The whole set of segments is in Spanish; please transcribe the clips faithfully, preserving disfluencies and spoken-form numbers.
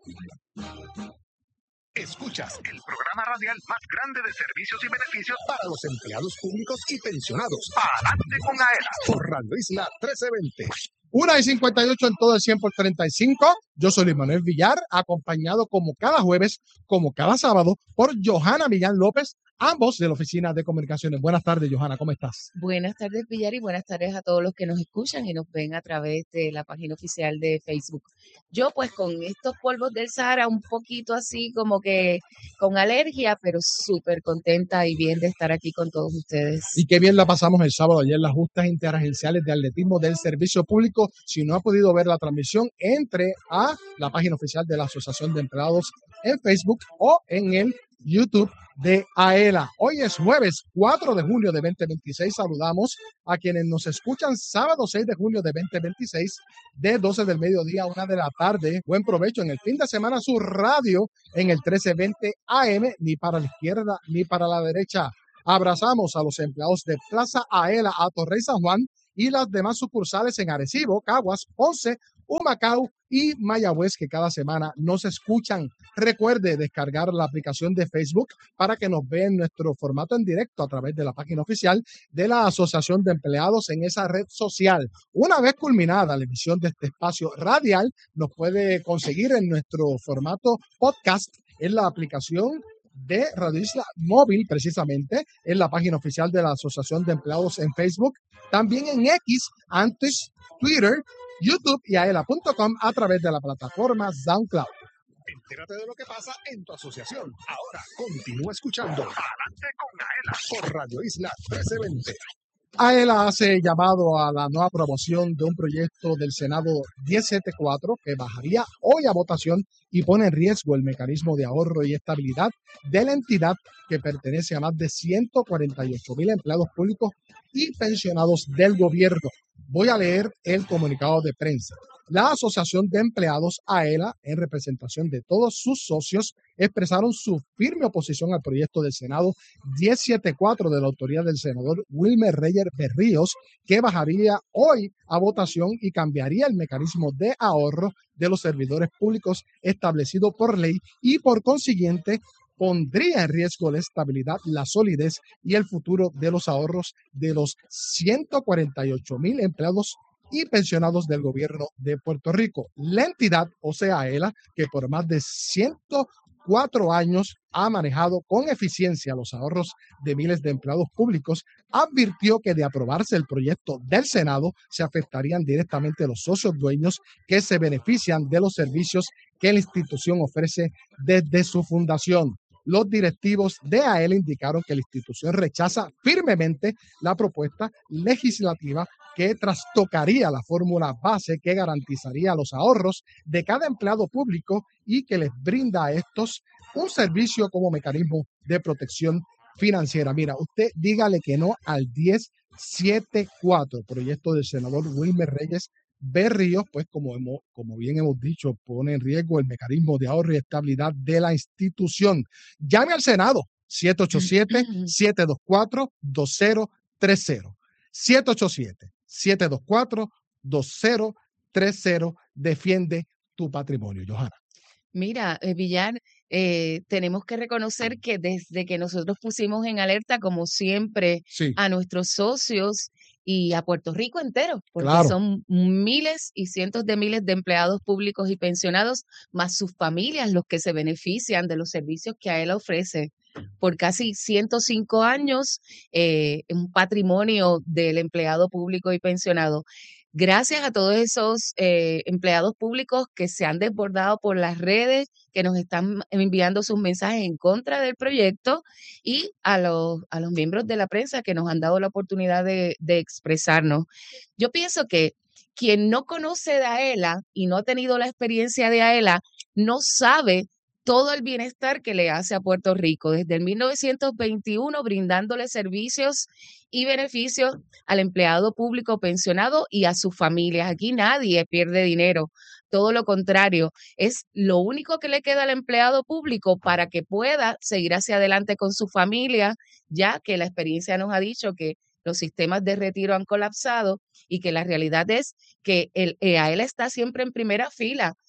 Escuchas el programa radial más grande de servicios y beneficios para los empleados públicos y pensionados. Adelante con AELA por Radio Isla trece veinte. una y cincuenta y ocho en todo el cien por treinta y cinco. Yo soy Luis Manuel Villar, acompañado como cada jueves, como cada sábado, por Johanna Millán López, ambos de la Oficina de Comunicaciones. Buenas tardes, Johanna, ¿cómo estás? Buenas tardes, Villar, y buenas tardes a todos los que nos escuchan y nos ven a través de la página oficial de Facebook. Yo, pues, con estos polvos del Sahara, un poquito así como que con alergia, pero súper contenta y bien de estar aquí con todos ustedes. Y qué bien la pasamos el sábado ayer, las justas interagenciales de atletismo del servicio público. Si no ha podido ver la transmisión, entre a la página oficial de la Asociación de Empleados en Facebook o en el YouTube de AELA. Hoy es jueves cuatro de julio de veinte veintiséis. Saludamos a quienes nos escuchan sábado seis de julio de veinte veintiséis de doce del mediodía a una de la tarde. Buen provecho en el fin de semana. Su radio en el trece veinte A M, ni para la izquierda ni para la derecha. Abrazamos a los empleados de Plaza AELA, Atorrey, San Juan y las demás sucursales en Arecibo, Caguas, Ponce, Humacao y Mayagüez, que cada semana nos escuchan. Recuerde descargar la aplicación de Facebook para que nos vea en nuestro formato en directo a través de la página oficial de la Asociación de Empleados en esa red social. Una vez culminada la emisión de este espacio radial, nos puede conseguir en nuestro formato podcast en la aplicación de Radio Isla Móvil, precisamente en la página oficial de la Asociación de Empleados en Facebook, también en X, antes Twitter, YouTube y aela punto com a través de la plataforma SoundCloud. Entérate de lo que pasa en tu asociación. Ahora continúa escuchando Adelante con AELA por Radio Isla trece veinte. AELA hace llamado a la no aprobación de un proyecto del Senado diez setenta y cuatro que bajaría hoy a votación y pone en riesgo el mecanismo de ahorro y estabilidad de la entidad que pertenece a más de ciento cuarenta y ocho mil empleados públicos y pensionados del gobierno. Voy a leer el comunicado de prensa. La Asociación de Empleados AELA, en representación de todos sus socios, expresaron su firme oposición al proyecto del Senado diez setenta y cuatro de la autoría del senador Wilmer Reyes Berríos, que bajaría hoy a votación y cambiaría el mecanismo de ahorro de los servidores públicos establecido por ley y, por consiguiente, pondría en riesgo la estabilidad, la solidez y el futuro de los ahorros de los ciento cuarenta y ocho mil empleados y pensionados del gobierno de Puerto Rico. La entidad, o sea, AELA, que por más de ciento cuatro años ha manejado con eficiencia los ahorros de miles de empleados públicos, advirtió que de aprobarse el proyecto del Senado se afectarían directamente los socios dueños que se benefician de los servicios que la institución ofrece desde su fundación. Los directivos de AELA indicaron que la institución rechaza firmemente la propuesta legislativa que trastocaría la fórmula base que garantizaría los ahorros de cada empleado público y que les brinda a estos un servicio como mecanismo de protección financiera. Mira, usted dígale que no al diez setenta y cuatro, proyecto del senador Wilmer Reyes Berríos, pues como, hemos, como bien hemos dicho, pone en riesgo el mecanismo de ahorro y estabilidad de la institución. Llame al Senado, siete ocho siete, siete dos cuatro, dos cero tres cero. siete ocho siete, siete dos cuatro, dos cero tres cero. Defiende tu patrimonio, Johanna. Mira, eh, Villar, eh, tenemos que reconocer que desde que nosotros pusimos en alerta, como siempre, sí. a nuestros socios y a Puerto Rico entero, porque claro. son miles y cientos de miles de empleados públicos y pensionados, más sus familias, los que se benefician de los servicios que AELA ofrece. Por casi ciento cinco años, eh, un patrimonio del empleado público y pensionado. Gracias a todos esos eh, empleados públicos que se han desbordado por las redes, que nos están enviando sus mensajes en contra del proyecto, y a los, a los miembros de la prensa que nos han dado la oportunidad de, de expresarnos. Yo pienso que quien no conoce de AELA y no ha tenido la experiencia de AELA, no sabe todo el bienestar que le hace a Puerto Rico desde el mil novecientos veintiuno, brindándole servicios y beneficios al empleado público pensionado y a sus familias. Aquí nadie pierde dinero, todo lo contrario, es lo único que le queda al empleado público para que pueda seguir hacia adelante con su familia, ya que la experiencia nos ha dicho que los sistemas de retiro han colapsado y que la realidad es que el E A L está siempre en primera fila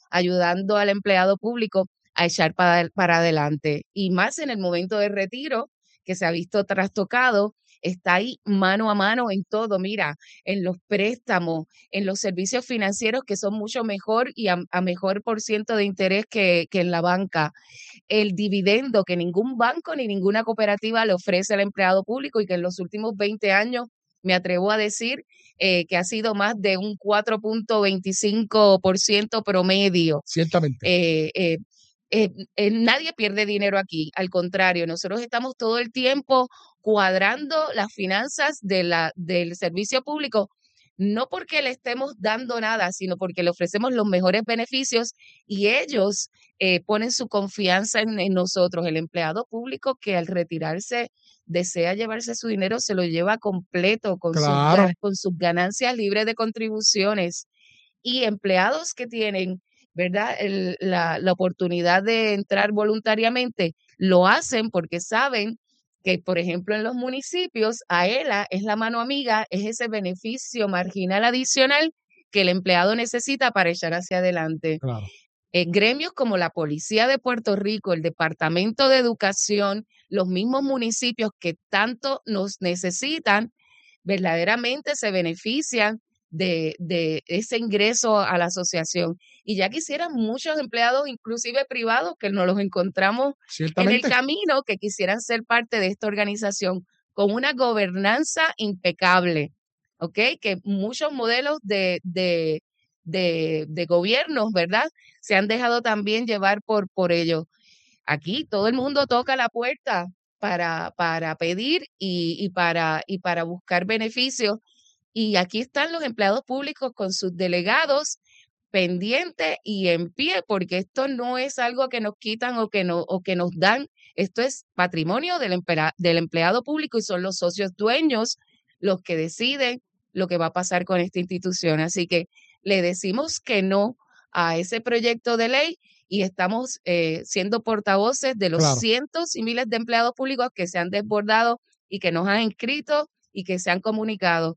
ayudando al empleado público a echar para, para adelante. Y más en el momento de retiro, que se ha visto trastocado, está ahí mano a mano en todo, mira, en los préstamos, en los servicios financieros que son mucho mejor y a, a mejor por ciento de interés que, que en la banca. El dividendo que ningún banco ni ninguna cooperativa le ofrece al empleado público y que en los últimos veinte años, me atrevo a decir, eh, que ha sido más de un cuatro punto veinticinco por ciento promedio. Ciertamente. Eh, eh, eh, eh, nadie pierde dinero aquí, al contrario, nosotros estamos todo el tiempo cuadrando las finanzas de la, del servicio público, no porque le estemos dando nada, sino porque le ofrecemos los mejores beneficios y ellos eh, ponen su confianza en, en nosotros. El empleado público que al retirarse desea llevarse su dinero, se lo lleva completo con, Claro. sus, con sus ganancias libres de contribuciones. Y empleados que tienen, ¿verdad?, El, la, la oportunidad de entrar voluntariamente, lo hacen porque saben que, por ejemplo, en los municipios, AELA es la mano amiga, es ese beneficio marginal adicional que el empleado necesita para echar hacia adelante. Claro. En gremios como la Policía de Puerto Rico, el Departamento de Educación, los mismos municipios que tanto nos necesitan, verdaderamente se benefician de, de ese ingreso a la asociación. Y ya quisieran muchos empleados, inclusive privados, que nos los encontramos en el camino, que quisieran ser parte de esta organización con una gobernanza impecable, ¿ok? Que muchos modelos de, de, de, de gobiernos, ¿verdad?, se han dejado también llevar por, por ello. Aquí todo el mundo toca la puerta para, para pedir y, y, para, y para buscar beneficios. Y aquí están los empleados públicos con sus delegados pendientes y en pie, porque esto no es algo que nos quitan o que, no, o que nos dan, esto es patrimonio del, empleado, del empleado público y son los socios dueños los que deciden lo que va a pasar con esta institución. Así que le decimos que no a ese proyecto de ley y estamos eh, siendo portavoces de los Claro. cientos y miles de empleados públicos que se han desbordado y que nos han inscrito y que se han comunicado.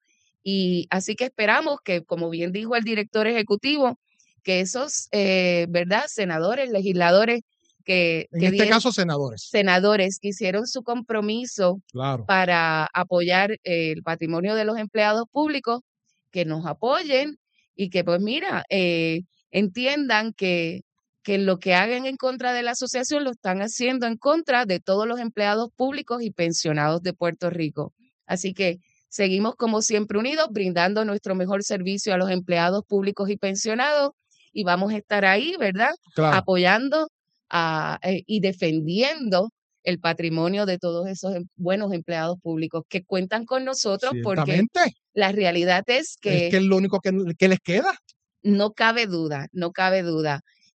Y así que esperamos que, como bien dijo el director ejecutivo, que esos, eh, ¿verdad?, senadores, legisladores que... En que este dieron, caso, senadores. Senadores que hicieron su compromiso Claro. para apoyar eh, el patrimonio de los empleados públicos, que nos apoyen y que, pues mira, eh, entiendan que, que lo que hagan en contra de la asociación lo están haciendo en contra de todos los empleados públicos y pensionados de Puerto Rico. Así que seguimos como siempre unidos, brindando nuestro mejor servicio a los empleados públicos y pensionados y vamos a estar ahí, ¿verdad?, Claro. apoyando a, eh, y defendiendo el patrimonio de todos esos em, buenos empleados públicos que cuentan con nosotros. Porque la realidad es que es que es lo único que, que les queda. No cabe duda, no cabe duda.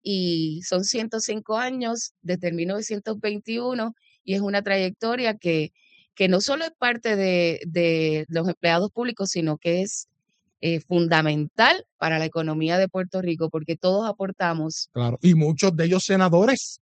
Y son ciento cinco años desde el mil novecientos veintiuno y es una trayectoria que, que no solo es parte de, de los empleados públicos, sino que es eh, fundamental para la economía de Puerto Rico, porque todos aportamos. Claro, y muchos de ellos senadores.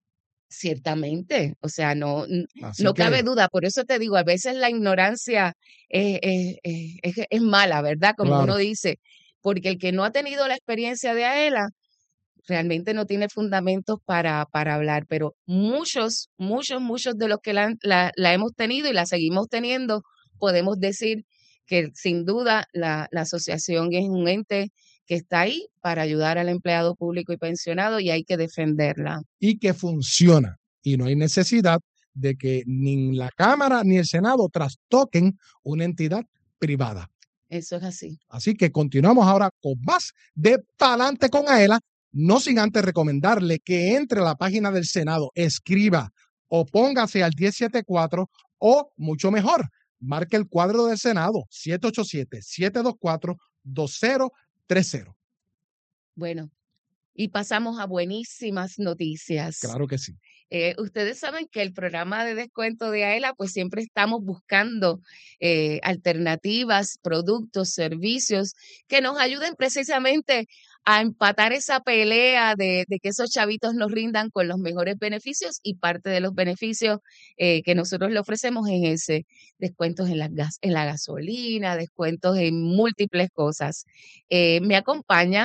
Ciertamente, o sea, no, Así no que, cabe duda, por eso te digo, a veces la ignorancia es, es, es, es mala, ¿verdad? Como claro. uno dice, porque el que no ha tenido la experiencia de AELA realmente no tiene fundamentos para, para hablar, pero muchos, muchos, muchos de los que la, la, la hemos tenido y la seguimos teniendo, podemos decir que sin duda la, la asociación es un ente que está ahí para ayudar al empleado público y pensionado y hay que defenderla. Y que funciona. Y no hay necesidad de que ni la Cámara ni el Senado trastoquen una entidad privada. Eso es así. Así que continuamos ahora con más de Pa'lante con AELA, no sin antes recomendarle que entre a la página del Senado, escriba o póngase al diez setenta y cuatro o, mucho mejor, marque el cuadro del Senado siete ocho siete, siete dos cuatro, dos cero tres cero. Bueno, y pasamos a buenísimas noticias. Claro que sí. Eh, ustedes saben que el programa de descuento de AELA, pues siempre estamos buscando eh, alternativas, productos, servicios que nos ayuden precisamente a empatar esa pelea de, de que esos chavitos nos rindan con los mejores beneficios y parte de los beneficios eh, que nosotros le ofrecemos es ese, descuentos en la, gas, en la gasolina, descuentos en múltiples cosas. Eh, me acompaña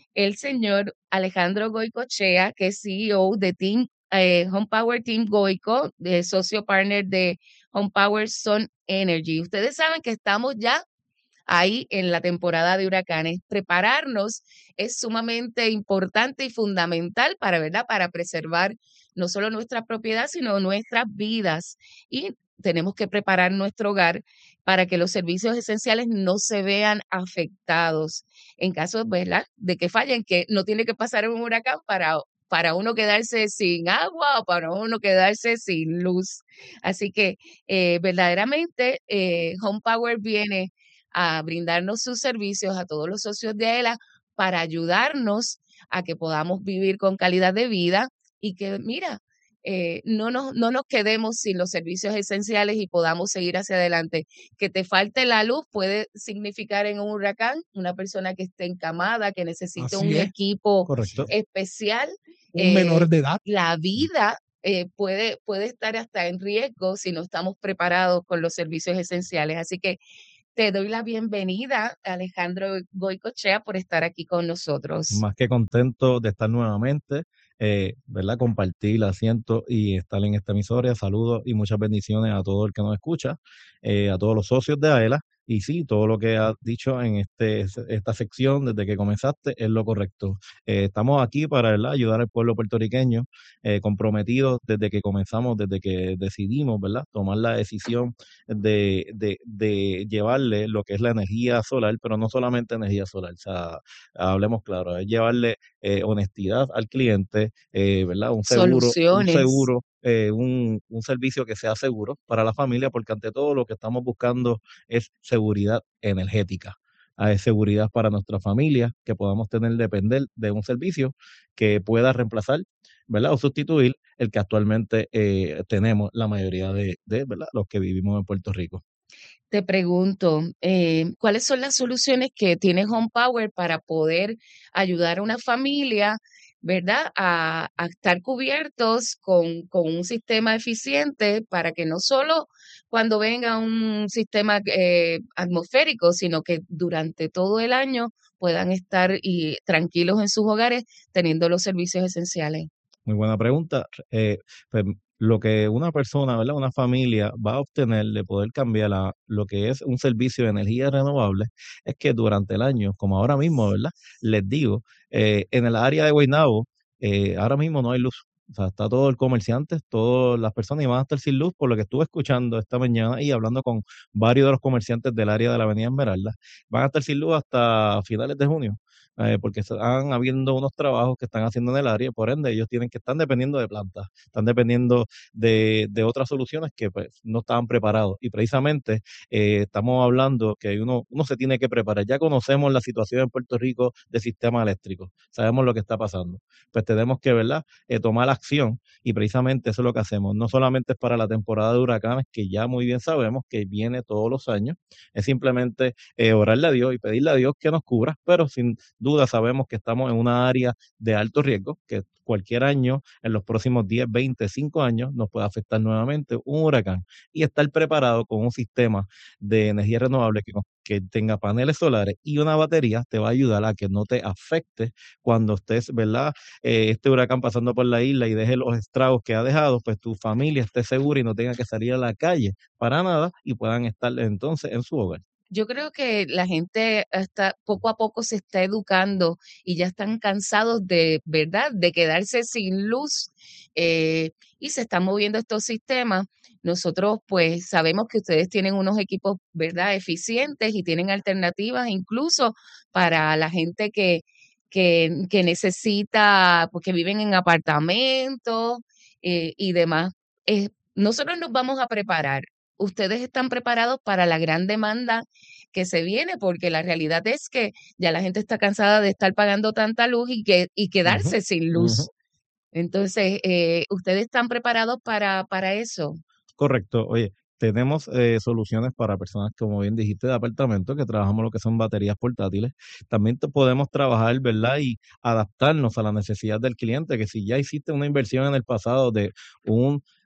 el señor Alejandro Goicochea, que es C E O de Team eh, Home Power Team Goico, de socio partner de Home Power Sun Energy. Ustedes saben que estamos ya ahí en la temporada de huracanes. Prepararnos es sumamente importante y fundamental para, ¿verdad? Para preservar no solo nuestra propiedad, sino nuestras vidas. Y tenemos que preparar nuestro hogar para que los servicios esenciales no se vean afectados. En caso, ¿verdad?, de que fallen, que no tiene que pasar un huracán para para uno quedarse sin agua o para uno quedarse sin luz. Así que eh, verdaderamente eh, Home Power viene a brindarnos sus servicios a todos los socios de AELA para ayudarnos a que podamos vivir con calidad de vida y que, mira, eh, no, nos, no nos quedemos sin los servicios esenciales y podamos seguir hacia adelante. Que te falte la luz puede significar en un huracán una persona que esté encamada, que necesite Así un es, equipo correcto. especial. un eh, menor de edad. La vida eh, puede, puede estar hasta en riesgo si no estamos preparados con los servicios esenciales. Así que te doy la bienvenida, Alejandro Goicochea, por estar aquí con nosotros. Más que contento de estar nuevamente, eh, ¿verdad? Compartir el asiento y estar en esta emisora. Saludos y muchas bendiciones a todo el que nos escucha, eh, a todos los socios de AELA. Y sí, todo lo que has dicho en este, esta sección desde que comenzaste es lo correcto. Eh, estamos aquí para, ¿verdad?, ayudar al pueblo puertorriqueño, eh, comprometidos desde que comenzamos, desde que decidimos, ¿verdad?, tomar la decisión de, de, de llevarle lo que es la energía solar, pero no solamente energía solar, o sea, hablemos claro, es llevarle eh, honestidad al cliente, eh, ¿verdad? Un seguro, un Soluciones. seguro, eh, un, un servicio que sea seguro para la familia, porque ante todo lo que estamos buscando es seguridad energética. Ah, es seguridad para nuestra familia, que podamos tener depender de un servicio que pueda reemplazar, ¿verdad?, o sustituir el que actualmente eh, tenemos la mayoría de, de, ¿verdad?, los que vivimos en Puerto Rico. Te pregunto, eh, ¿cuáles son las soluciones que tiene Home Power para poder ayudar a una familia, ¿verdad?, a, a estar cubiertos con, con un sistema eficiente para que no solo cuando venga un sistema eh, atmosférico, sino que durante todo el año puedan estar y, tranquilos en sus hogares teniendo los servicios esenciales? Muy buena pregunta. Eh, pues, lo que una persona, ¿verdad?, una familia va a obtener de poder cambiar a lo que es un servicio de energía renovable es que durante el año, como ahora mismo, ¿verdad?, les digo, eh, en el área de Guaynabo, eh, ahora mismo no hay luz. O sea, está todo el comerciante, todas las personas van a estar sin luz, por lo que estuve escuchando esta mañana y hablando con varios de los comerciantes del área de la Avenida Esmeralda, van a estar sin luz hasta finales de junio. Eh, porque están habiendo unos trabajos que están haciendo en el área, por ende ellos tienen que estar dependiendo de plantas, están dependiendo de, de otras soluciones que pues no estaban preparados. Y precisamente eh, estamos hablando que uno, uno se tiene que preparar. Ya conocemos la situación en Puerto Rico de sistema eléctrico, sabemos lo que está pasando. Pues tenemos que, ¿verdad?, eh, tomar acción y precisamente eso es lo que hacemos. No solamente es para la temporada de huracanes, que ya muy bien sabemos que viene todos los años, es simplemente eh, orarle a Dios y pedirle a Dios que nos cubra, pero sin duda sabemos que estamos en una área de alto riesgo, que cualquier año, en los próximos diez, veinte, cinco años, nos puede afectar nuevamente un huracán. Y estar preparado con un sistema de energía renovable que, que tenga paneles solares y una batería te va a ayudar a que no te afecte cuando estés, ¿verdad?, eh, este huracán pasando por la isla y deje los estragos que ha dejado, pues tu familia esté segura y no tenga que salir a la calle para nada y puedan estar entonces en su hogar. Yo creo que la gente hasta poco a poco se está educando y ya están cansados de, ¿verdad?, de quedarse sin luz eh, y se están moviendo estos sistemas. Nosotros pues sabemos que ustedes tienen unos equipos, ¿verdad?, eficientes y tienen alternativas incluso para la gente que, que, que necesita, porque viven en apartamentos eh, y demás. Eh, nosotros nos vamos a preparar. Ustedes están preparados para la gran demanda que se viene, porque la realidad es que ya la gente está cansada de estar pagando tanta luz y que y quedarse Uh-huh, sin uh-huh. luz. Entonces, eh, ¿ustedes están preparados para, para eso? Correcto. Oye, tenemos eh, soluciones para personas, como bien dijiste, de apartamento, que trabajamos lo que son baterías portátiles. También te podemos trabajar, ¿verdad?, y adaptarnos a la necesidad del cliente, que si ya hiciste una inversión en el pasado de un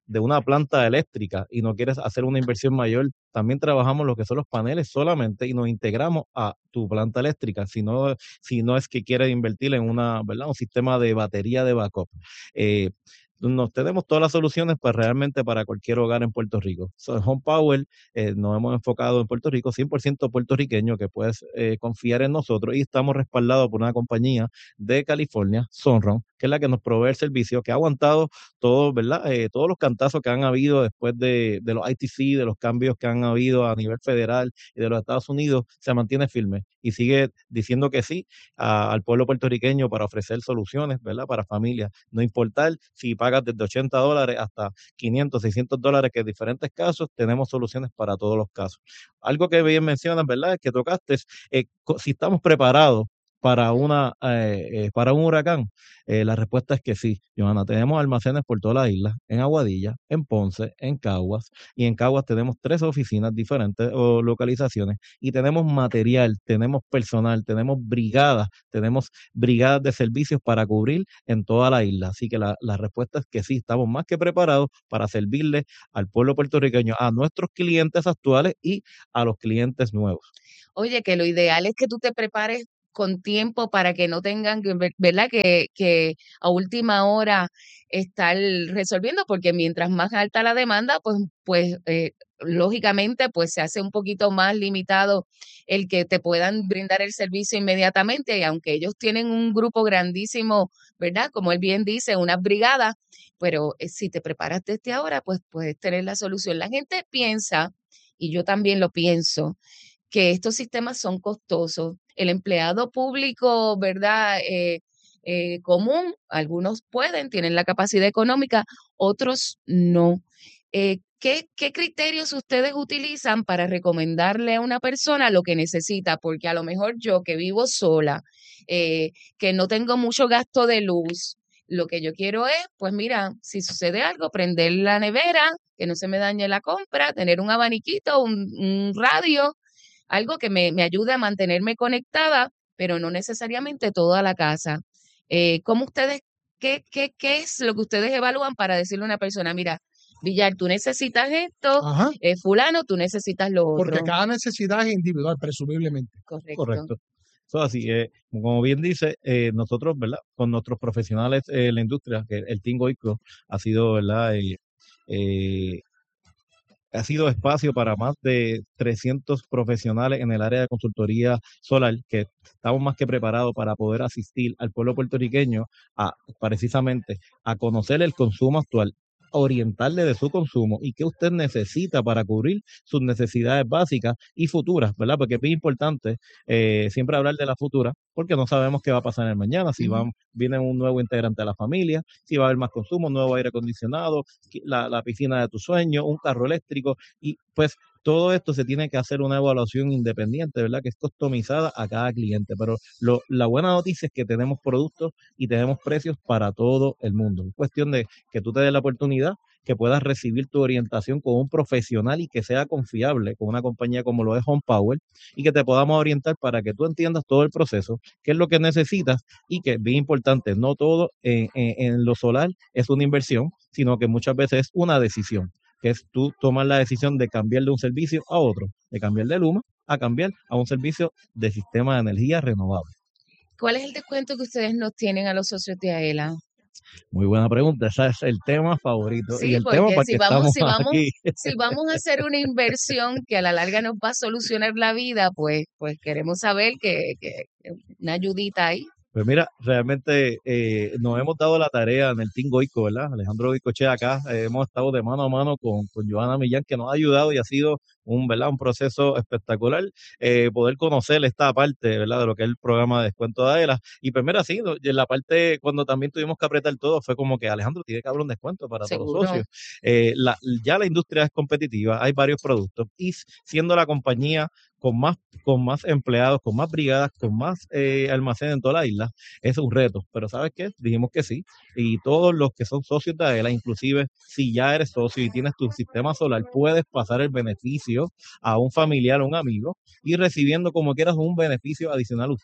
de una planta eléctrica y no quieres hacer una inversión mayor, también trabajamos lo que son los paneles solamente y nos integramos a tu planta eléctrica, si no, si no es que quieres invertir en una, ¿verdad? Un sistema de batería de backup. Eh, nos tenemos todas las soluciones para realmente para cualquier hogar en Puerto Rico. So, en Home Power eh, nos hemos enfocado en Puerto Rico, cien por ciento puertorriqueño, que puedes eh, confiar en nosotros, y estamos respaldados por una compañía de California, Sunrun, que es la que nos provee el servicio, que ha aguantado todo, ¿verdad? Eh, todos los cantazos que han habido después de, de los I T C, de los cambios que han habido a nivel federal y de los Estados Unidos, se mantiene firme y sigue diciendo que sí a, al pueblo puertorriqueño para ofrecer soluciones, ¿verdad? Para familias, no importar si pagas desde ochenta dólares hasta quinientos, seiscientos dólares, que en diferentes casos tenemos soluciones para todos los casos. Algo que bien mencionas, ¿verdad? Es que tocaste, eh, si estamos preparados para una eh, eh, para un huracán, eh, la respuesta es que sí, Johanna. Tenemos almacenes por toda la isla, en Aguadilla, en Ponce, en Caguas, y en Caguas tenemos tres oficinas diferentes o localizaciones, y tenemos material, tenemos personal, tenemos brigadas, tenemos brigadas de servicios para cubrir en toda la isla. Así que la, la respuesta es que sí, estamos más que preparados para servirle al pueblo puertorriqueño, a nuestros clientes actuales y a los clientes nuevos. Oye, que lo ideal es que tú te prepares con tiempo para que no tengan que, ver- ¿verdad? Que, que a última hora estar resolviendo, porque mientras más alta la demanda, pues, pues eh, lógicamente, pues se hace un poquito más limitado el que te puedan brindar el servicio inmediatamente, y aunque ellos tienen un grupo grandísimo, ¿verdad? Como él bien dice, unas brigadas, pero eh, si te preparas desde ahora, pues puedes tener la solución. La gente piensa, y yo también lo pienso, que estos sistemas son costosos. El empleado público, ¿verdad? Eh, eh, común, algunos pueden, tienen la capacidad económica, otros no. Eh, ¿qué, qué criterios ustedes utilizan para recomendarle a una persona lo que necesita? Porque a lo mejor yo, que vivo sola, eh, que no tengo mucho gasto de luz, lo que yo quiero es, pues mira, si sucede algo, prender la nevera, que no se me dañe la compra, tener un abaniquito, un, un radio, algo que me, me ayude a mantenerme conectada, pero no necesariamente toda la casa. Eh, ¿cómo ustedes, qué, qué, qué es lo que ustedes evalúan para decirle a una persona, mira, Villar, tú necesitas esto, Ajá, eh, fulano, tú necesitas lo porque otro? cada necesidad es individual, presumiblemente. Correcto. Correcto. Eso así, eh, como bien dice, eh, nosotros, ¿verdad? Con nuestros profesionales eh, en la industria, que el Team Goico ha sido, ¿verdad? Eh, eh, ha sido espacio para más de trescientos profesionales en el área de consultoría solar, que estamos más que preparados para poder asistir al pueblo puertorriqueño a precisamente a conocer el consumo actual, orientarle de su consumo y qué usted necesita para cubrir sus necesidades básicas y futuras, ¿verdad? Porque es bien importante eh, siempre hablar de la futura, porque no sabemos qué va a pasar en el mañana, si va, viene un nuevo integrante a la familia, si va a haber más consumo, un nuevo aire acondicionado, la, la piscina de tu sueño, un carro eléctrico, y pues todo esto se tiene que hacer una evaluación independiente, ¿verdad? Que es customizada a cada cliente. Pero lo, la buena noticia es que tenemos productos y tenemos precios para todo el mundo. Es cuestión de que tú te des la oportunidad, que puedas recibir tu orientación con un profesional y que sea confiable, con una compañía como lo es Home Power, y que te podamos orientar para que tú entiendas todo el proceso, qué es lo que necesitas, y que es bien importante, no todo en, en, en lo solar es una inversión, sino que muchas veces es una decisión, que es tú tomar la decisión de cambiar de un servicio a otro, de cambiar de Luma a cambiar a un servicio de sistema de energía renovable. ¿Cuál es el descuento que ustedes nos tienen a los socios de AELA? Muy buena pregunta, ese es el tema favorito y Sí, el tema porque para si que vamos, estamos si vamos, aquí. si vamos a hacer una inversión que a la larga nos va a solucionar la vida, pues, pues queremos saber que, que que una ayudita ahí. Pues mira, realmente eh, nos hemos dado la tarea en el Team Goico, ¿verdad? Alejandro Goicoechea acá, eh, hemos estado de mano a mano con, con Johanna Millán, que nos ha ayudado y ha sido un, ¿verdad? Un proceso espectacular eh, poder conocer esta parte, ¿verdad? De lo que es el programa de descuento de AELA. Y pues mira, sí, no, y en la parte cuando también tuvimos que apretar todo, fue como que Alejandro tiene que haber un descuento para todos los Seguro. socios. Eh, la, ya la industria es competitiva, hay varios productos y siendo la compañía con más, con más empleados, con más brigadas, con más eh, almacenes en toda la isla, es un reto. Pero ¿sabes qué? Dijimos que sí. Y todos los que son socios de AELA, inclusive si ya eres socio y tienes tu sistema solar, puedes pasar el beneficio a un familiar o un amigo y recibiendo como quieras un beneficio adicional a usted.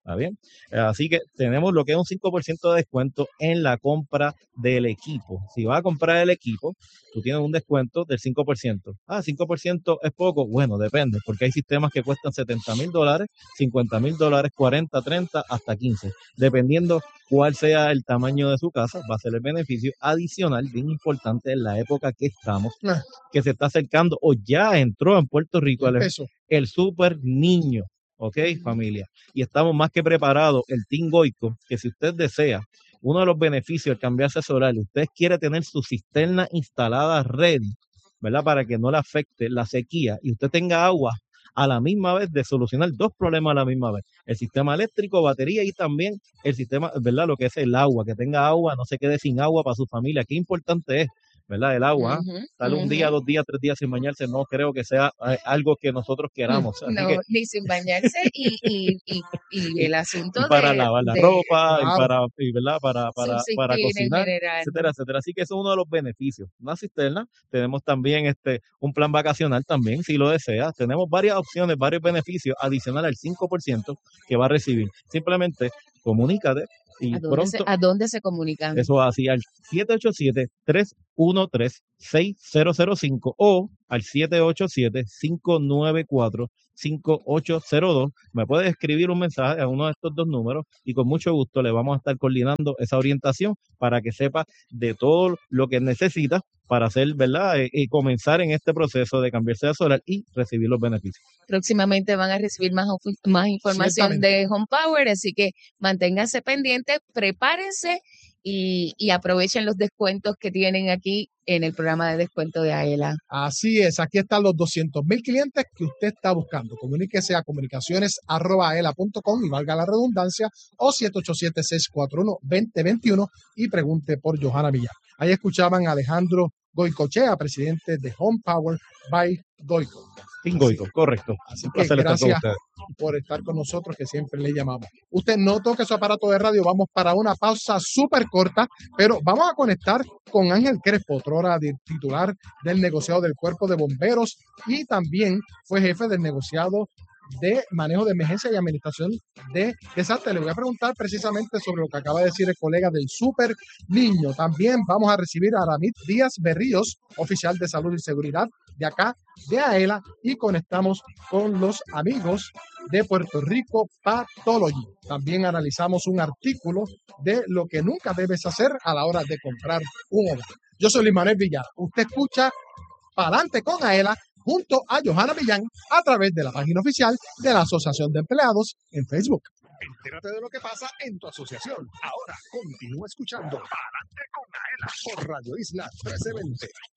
¿Está bien? Así que tenemos lo que es un cinco por ciento de descuento en la compra del equipo. Si vas a comprar el equipo, tú tienes un descuento del cinco por ciento. Ah, cinco por ciento es poco. Bueno, depende, porque hay sistemas que cuestan setenta mil dólares, cincuenta mil dólares, cuarenta, treinta, hasta quince. Dependiendo cuál sea el tamaño de su casa, va a ser el beneficio adicional, bien importante en la época que estamos, Ah, que se está acercando o ya entró en Puerto Rico el, empezó. el super niño. ¿Ok, familia? Y estamos más que preparados, el Team Goico, que si usted desea, uno de los beneficios al cambiarse solar, usted quiere tener su cisterna instalada ready, ¿verdad? Para que no le afecte la sequía y usted tenga agua a la misma vez, de solucionar dos problemas a la misma vez: el sistema eléctrico, batería, y también el sistema, ¿verdad? Lo que es el agua, que tenga agua, no se quede sin agua para su familia. Qué importante es, ¿verdad? El agua, ¿eh? Ujú, Sale un día, ujú. dos días, tres días sin bañarse, no creo que sea eh, algo que nosotros queramos. Así No, que, ni sin bañarse y, y, y, y el y, y asunto para de, lavar la de ropa, y Claro. para, y, ¿verdad? Para, para, para subsistir en cocinar, general. etcétera, etcétera. Así que eso es uno de los beneficios. Una cisterna, tenemos también este un plan vacacional también, si lo desea. Tenemos varias opciones, varios beneficios adicionales al cinco por ciento que va a recibir. Simplemente comunícate y ¿A dónde se, pronto, a dónde se comunican? eso así, al siete ocho siete, tres uno tres, seis cero cero cinco o al siete ocho siete, cinco nueve cuatro, cinco ocho cero dos. Me puedes escribir un mensaje a uno de estos dos números y con mucho gusto le vamos a estar coordinando esa orientación para que sepa de todo lo que necesita para hacer, ¿verdad? Eh, y comenzar en este proceso de cambiarse de solar y recibir los beneficios. Próximamente van a recibir más, ofi- más información Ciertamente. de Home Power, así que manténganse pendientes, prepárense y, y aprovechen los descuentos que tienen aquí en el programa de descuento de AELA. Así es, aquí están los doscientos mil clientes que usted está buscando. Comuníquese a comunicaciones arroba aela punto com y valga la redundancia, o siete ocho siete, seis cuatro uno, dos cero dos uno y pregunte por Johanna Villar. Ahí escuchaban a Alejandro Goicochea, presidente de Home Power by Goico. Team Así, Goico, correcto. así Un que placer estar con gracias ustedes. por estar con nosotros, que siempre le llamamos. Usted no toque su aparato de radio, vamos para una pausa súper corta, pero vamos a conectar con Ángel Crespo, otrora de- titular del negociado del Cuerpo de Bomberos y también fue jefe del negociado de manejo de emergencia y administración de desastres. Le voy a preguntar precisamente sobre lo que acaba de decir el colega del Super Niño. También vamos a recibir a Aramit Díaz Berríos, oficial de salud y seguridad de acá, de AELA, y conectamos con los amigos de Puerto Rico Pathology. También analizamos un artículo de lo que nunca debes hacer a la hora de comprar un hogar. Yo soy Luis Manuel Villar. Usted escucha Pa'lante con AELA junto a Johanna Millán a través de la página oficial de la Asociación de Empleados en Facebook. Entérate de lo que pasa en tu asociación. Ahora continúa escuchando Adelante con Aela por Radio Isla mil trescientos veinte.